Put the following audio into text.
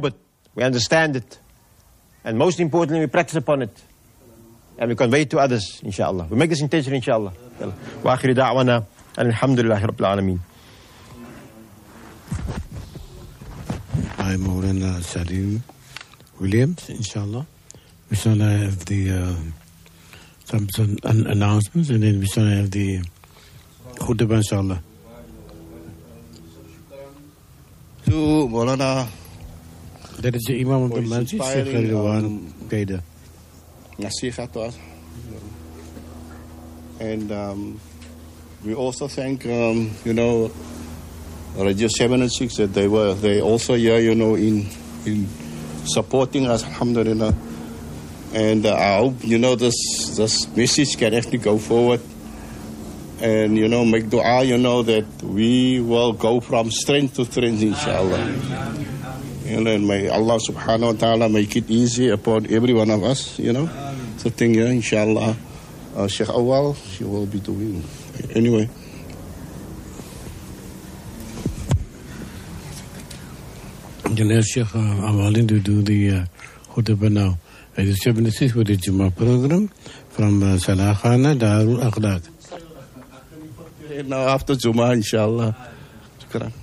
but we understand it. And most importantly, we practice upon it. And we convey it to others, inshallah. We make this intention, inshallah. Wa akhiru da'wana, alhamdulillahi rabbil alameen. I'm Maulana Salim Williams, inshallah. We're going to have the some announcements, and then we're going to have the khutbah, inshallah. To Maulana, that is the Imam of the Masjid, Sheikh Ridwan Qaida. Nasiha to us. And we also thank, Radio 706 that they also here, in supporting us, alhamdulillah. And I hope, this message can actually go forward and, make dua, that we will go from strength to strength, inshallah. And may Allah subhanahu wa ta'ala make it easy upon every one of us, So thing here, inshallah. Sheikh Awal, she will be doing. Anyway. Sheikh Awalin to do the khutbah now. It is 76 with the Jummah program from Salah Khana, Darul Akhlaq. Now after Jummah, inshallah. Shukran.